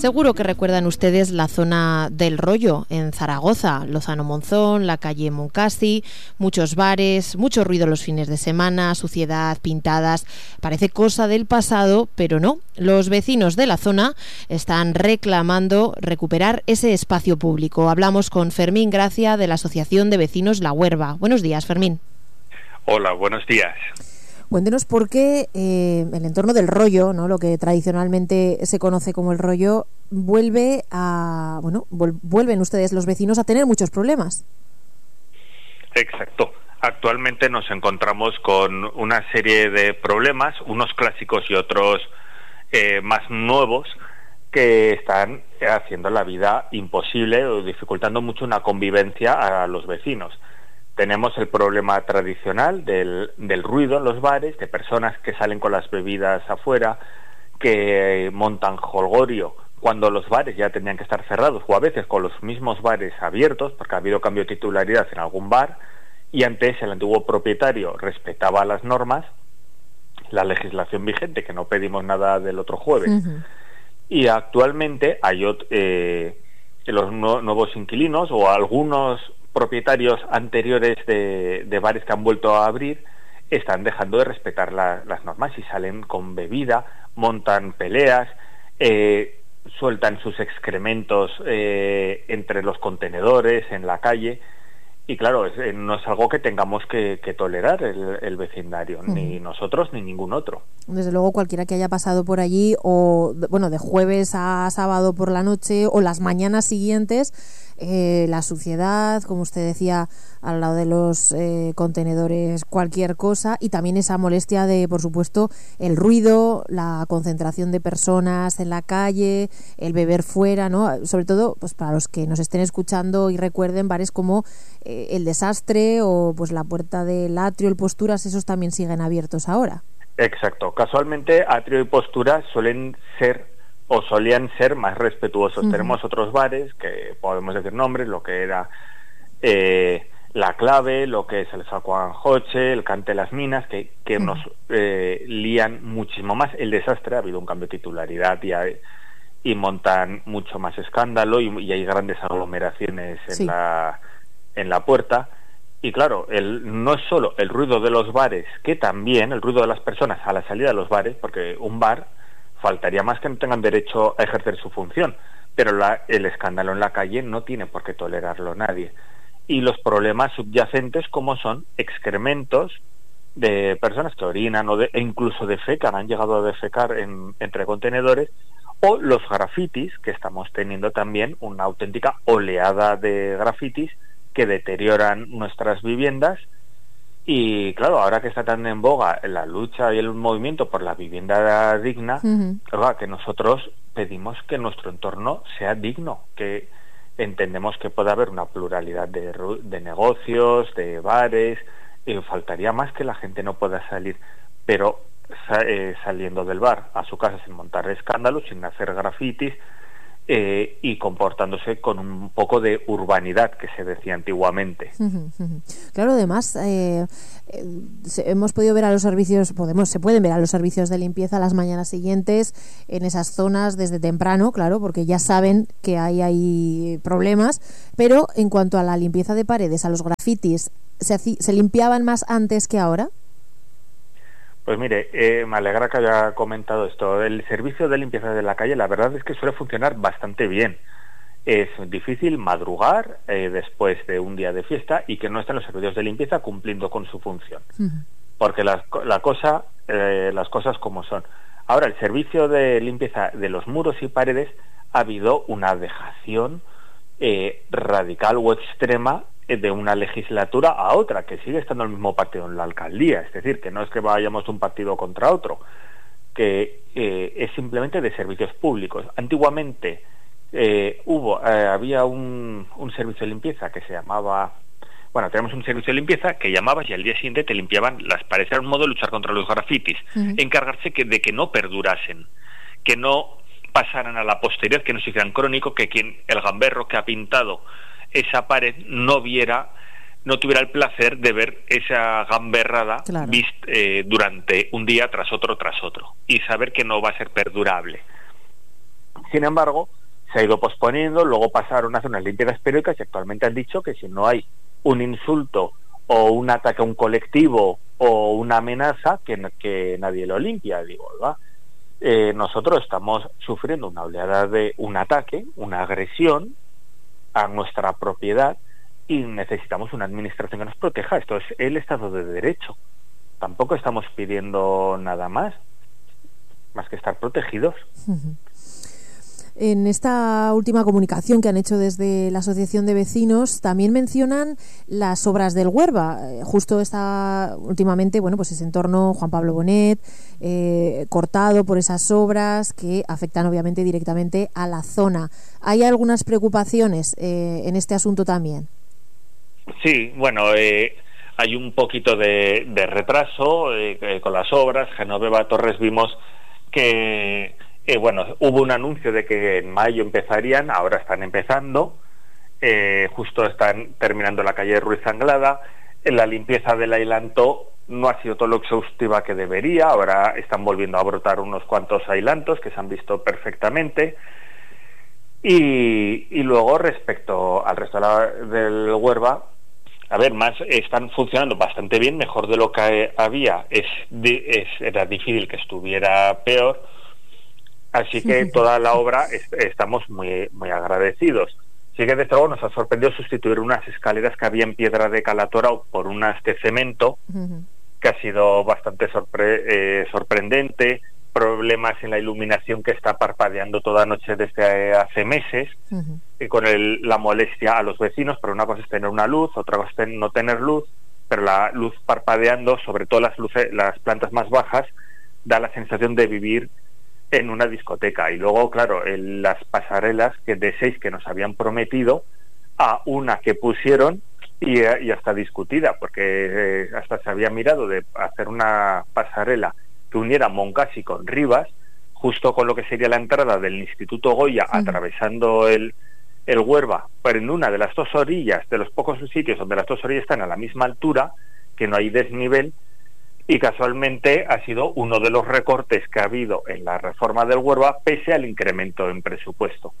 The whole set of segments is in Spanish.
Seguro que recuerdan ustedes la zona del Rollo, en Zaragoza, Lozano Monzón, la calle Moncasi, muchos bares, mucho ruido los fines de semana, suciedad, pintadas. Parece cosa del pasado, pero no. Los vecinos de la zona están reclamando recuperar ese espacio público. Hablamos con Fermín Gracia de la Asociación de Vecinos La Huerva. Buenos días, Fermín. Hola, buenos días. Cuéntenos por qué el entorno del Rollo, ¿no?, lo que tradicionalmente se conoce como el Rollo, vuelven ustedes, los vecinos, a tener muchos problemas. Exacto. Actualmente nos encontramos con una serie de problemas, unos clásicos y otros más nuevos, que están haciendo la vida imposible o dificultando mucho una convivencia a los vecinos. Tenemos el problema tradicional del ruido en los bares, de personas que salen con las bebidas afuera, que montan jolgorio cuando los bares ya tenían que estar cerrados, o a veces con los mismos bares abiertos, porque ha habido cambio de titularidad en algún bar, y antes el antiguo propietario respetaba las normas, la legislación vigente, que no pedimos nada del otro jueves. Uh-huh. Y actualmente hay los nuevos inquilinos o algunos propietarios anteriores de bares que han vuelto a abrir están dejando de respetar las normas y salen con bebida, montan peleas, sueltan sus excrementos entre los contenedores, en la calle. Y claro, no es algo que tengamos que tolerar el vecindario, ni nosotros ni ningún otro. Desde luego, cualquiera que haya pasado por allí, o de jueves a sábado por la noche o las mañanas siguientes, la suciedad, como usted decía, al lado de los contenedores, cualquier cosa, y también esa molestia de, por supuesto, el ruido, la concentración de personas en la calle, el beber fuera, ¿no? Sobre todo, pues para los que nos estén escuchando y recuerden bares como el Desastre o pues la Puerta del Atrio, el Posturas, esos también siguen abiertos ahora. Exacto. Casualmente, Atrio y Posturas solían ser más respetuosos. Uh-huh. Tenemos otros bares, que podemos decir nombres, lo que era La Clave, lo que es el Sacuanjoche, el Cante Las Minas, que uh-huh. nos lían muchísimo más. El Desastre, ha habido un cambio de titularidad y montan mucho más escándalo y hay grandes aglomeraciones en la puerta. Y claro, no es solo el ruido de los bares, que también el ruido de las personas a la salida de los bares, porque un bar faltaría más que no tengan derecho a ejercer su función, pero el escándalo en la calle no tiene por qué tolerarlo nadie. Y los problemas subyacentes, como son excrementos de personas que orinan e incluso defecan, han llegado a defecar entre contenedores, o los grafitis, que estamos teniendo también una auténtica oleada de grafitis que deterioran nuestras viviendas. Y claro, ahora que está tan en boga la lucha y el movimiento por la vivienda digna, uh-huh. que nosotros pedimos que nuestro entorno sea digno, que entendemos que puede haber una pluralidad de negocios, de bares, faltaría más que la gente no pueda salir, pero saliendo del bar a su casa sin montar escándalos, sin hacer grafitis, y comportándose con un poco de urbanidad, que se decía antiguamente. Claro, además hemos podido ver a los servicios, se pueden ver a los servicios de limpieza las mañanas siguientes en esas zonas desde temprano, claro, porque ya saben que hay problemas, pero en cuanto a la limpieza de paredes, a los grafitis, ¿se limpiaban más antes que ahora? Pues mire, me alegra que haya comentado esto. El servicio de limpieza de la calle, la verdad es que suele funcionar bastante bien. Es difícil madrugar después de un día de fiesta y que no estén los servicios de limpieza cumpliendo con su función. Uh-huh. Porque las cosas como son. Ahora, el servicio de limpieza de los muros y paredes, ha habido una dejación radical o extrema de una legislatura a otra, que sigue estando el mismo partido en la alcaldía. Es decir, que no es que vayamos de un partido contra otro, que es simplemente de servicios públicos. Antiguamente había un servicio de limpieza que se llamaba... tenemos un servicio de limpieza que llamabas y al día siguiente te limpiaban las paredes. Era un modo de luchar contra los grafitis, uh-huh. encargarse de que no perdurasen, que no pasaran a la posteridad, que no se hicieran crónico, que el gamberro que ha pintado esa pared no tuviera el placer de ver esa gamberrada, claro, durante un día tras otro, y saber que no va a ser perdurable. Sin embargo, se ha ido posponiendo, luego pasaron a hacer unas limpiezas periódicas y actualmente han dicho que si no hay un insulto o un ataque a un colectivo o una amenaza, que nadie lo limpia. Digo, ¿verdad? Nosotros estamos sufriendo una oleada de un ataque, una agresión a nuestra propiedad y necesitamos una administración que nos proteja. Esto es el Estado de Derecho. Tampoco estamos pidiendo nada más que estar protegidos. En esta última comunicación que han hecho desde la Asociación de Vecinos también mencionan las obras del Huerva. Justo está últimamente, bueno, pues ese entorno Juan Pablo Bonet, cortado por esas obras que afectan obviamente directamente a la zona. ¿Hay algunas preocupaciones en este asunto también? Sí, bueno, hay un poquito de retraso con las obras. Genoveva Torres vimos que bueno, hubo un anuncio de que en mayo empezarían, ahora están empezando, justo están terminando la calle Ruiz Anglada. La limpieza del ailanto no ha sido todo lo exhaustiva que debería, ahora están volviendo a brotar unos cuantos ailantos que se han visto perfectamente. Y luego, respecto al resto del Huerva, a ver, más están funcionando bastante bien, mejor de lo que había. Era difícil que estuviera peor. Así que toda la obra estamos muy agradecidos. Sí que desde luego nos ha sorprendido sustituir unas escaleras que había en piedra de Calatorao por unas de cemento, que ha sido bastante sorprendente. Problemas en la iluminación que está parpadeando toda noche desde hace meses, con la molestia a los vecinos. Pero una cosa es tener una luz, otra cosa es no tener luz, pero la luz parpadeando, sobre todo las plantas más bajas, da la sensación de vivir en una discoteca. Y luego, claro, las pasarelas de 6 que nos habían prometido, a una que pusieron y hasta discutida, porque hasta se había mirado de hacer una pasarela que uniera Moncasi con Rivas, justo con lo que sería la entrada del Instituto Goya, atravesando el Huerva, pero en una de las dos orillas, de los pocos sitios donde las dos orillas están a la misma altura, que no hay desnivel. Y casualmente ha sido uno de los recortes que ha habido en la reforma del Huerva, pese al incremento en presupuesto.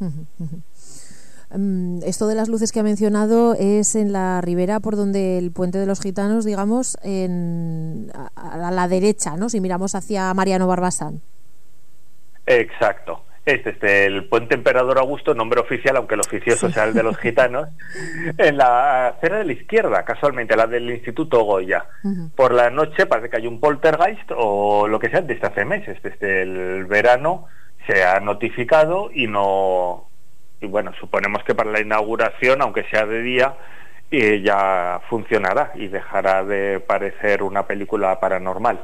Esto de las luces que ha mencionado es en la ribera por donde el Puente de los Gitanos, digamos, a la derecha, ¿no? Si miramos hacia Mariano Barbasán. Exacto. El Puente Emperador Augusto, nombre oficial, aunque el oficioso sea el de los gitanos, en la acera de la izquierda, casualmente, la del Instituto Goya. Por la noche parece que hay un poltergeist o lo que sea desde hace meses. Desde el verano se ha notificado y bueno, suponemos que para la inauguración, aunque sea de día, ya funcionará y dejará de parecer una película paranormal.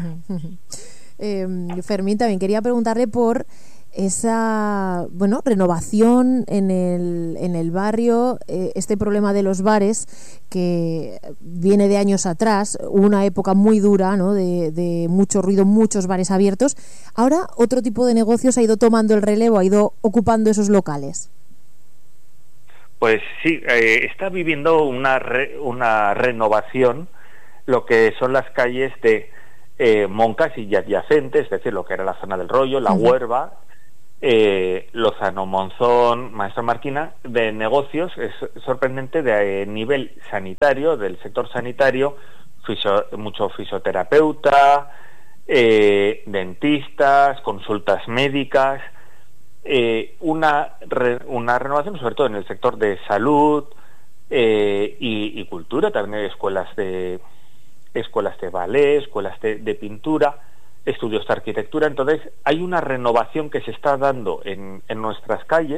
Fermín, también quería preguntarle por esa renovación en el barrio, este problema de los bares que viene de años atrás, una época muy dura, ¿no? de mucho ruido, muchos bares abiertos. Ahora otro tipo de negocios ha ido tomando el relevo, ha ido ocupando esos locales. Pues sí, está viviendo una renovación lo que son las calles de Moncasi y adyacentes, es decir, lo que era la zona del Rollo, la Huerva, Lozano Monzón, Maestra Marquina, de negocios. Es sorprendente de nivel sanitario, del sector sanitario, mucho fisioterapeuta, dentistas, consultas médicas, una renovación sobre todo en el sector de salud y cultura, también escuelas de ballet, escuelas de pintura, estudios de arquitectura. Entonces hay una renovación que se está dando en nuestras calles,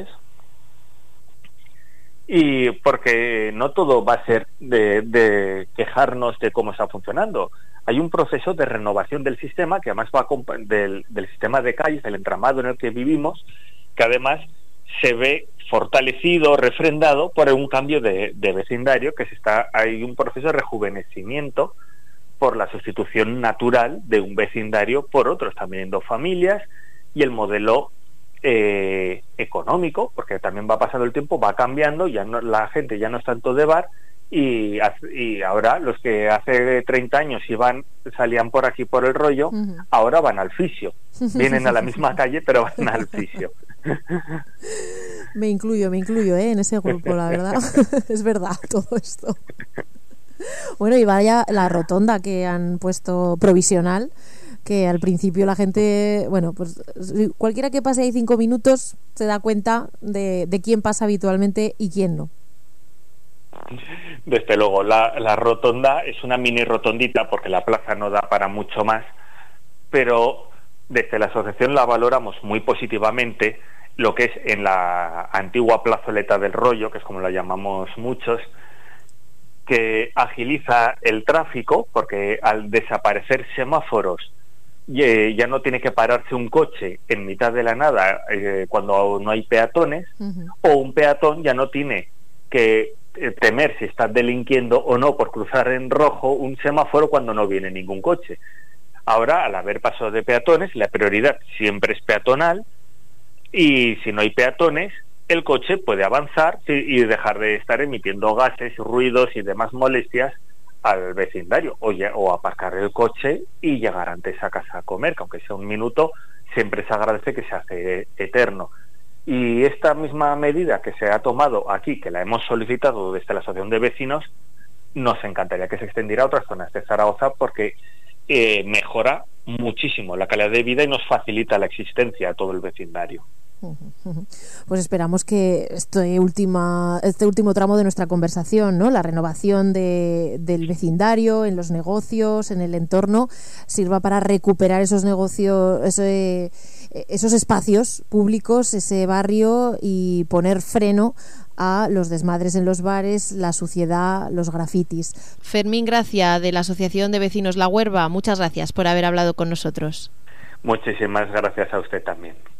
y porque no todo va a ser de quejarnos de cómo está funcionando. Hay un proceso de renovación del sistema que además va del sistema de calles, del entramado en el que vivimos, que además se ve fortalecido, refrendado por un cambio de vecindario, hay un proceso de rejuvenecimiento por la sustitución natural de un vecindario por otro. Están viniendo familias y el modelo económico, porque también va pasando el tiempo, va cambiando, la gente ya no es tanto de bar, y ahora los que hace 30 años salían por aquí por el Rollo, ahora van al fisio. Vienen a la misma calle, pero van al fisio. Me incluyo, en ese grupo, la verdad. Es verdad todo esto. Bueno, y vaya la rotonda que han puesto provisional, que al principio la gente, bueno, pues cualquiera que pase ahí 5 minutos se da cuenta de quién pasa habitualmente y quién no. Desde luego, la rotonda es una mini rotondita porque la plaza no da para mucho más, pero desde la asociación la valoramos muy positivamente, lo que es en la antigua plazoleta del Rollo, que es como la llamamos muchos, que agiliza el tráfico, porque al desaparecer semáforos ya no tiene que pararse un coche en mitad de la nada cuando no hay peatones, o un peatón ya no tiene que temer si está delinquiendo o no por cruzar en rojo un semáforo cuando no viene ningún coche. Ahora, al haber pasos de peatones, la prioridad siempre es peatonal, y si no hay peatones, el coche puede avanzar y dejar de estar emitiendo gases, ruidos y demás molestias al vecindario, o aparcar el coche y llegar antes a casa a comer, que aunque sea un minuto, siempre se agradece, que se hace eterno. Y esta misma medida que se ha tomado aquí, que la hemos solicitado desde la Asociación de Vecinos, nos encantaría que se extendiera a otras zonas de Zaragoza, porque mejora muchísimo la calidad de vida y nos facilita la existencia a todo el vecindario. Pues esperamos que este último tramo de nuestra conversación, ¿no?, la renovación del vecindario, en los negocios, en el entorno, sirva para recuperar esos negocios, esos espacios públicos, ese barrio, y poner freno a los desmadres en los bares, la suciedad, los grafitis. Fermín Gracia, de la Asociación de Vecinos La Huerva, muchas gracias por haber hablado con nosotros. Muchísimas gracias a usted también.